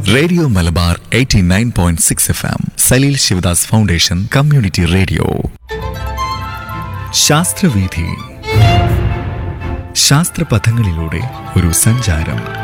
Radio Malabar 89.6 FM, Saleel Sivadas foundation community radio. ശാസ്ത്രവീഥി. ശാസ്ത്രപഥങ്ങളിലൂടെ ഒരു സഞ്ചാരം.